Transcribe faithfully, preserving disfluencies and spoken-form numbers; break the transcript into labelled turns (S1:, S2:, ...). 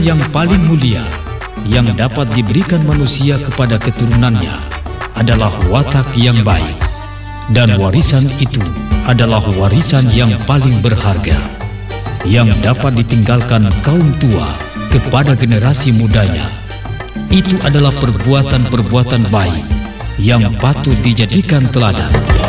S1: Yang paling mulia yang dapat diberikan manusia kepada keturunannya adalah watak yang baik, dan warisan itu adalah warisan yang paling berharga yang dapat ditinggalkan kaum tua kepada generasi mudanya. Itu adalah perbuatan-perbuatan baik yang patut dijadikan teladan.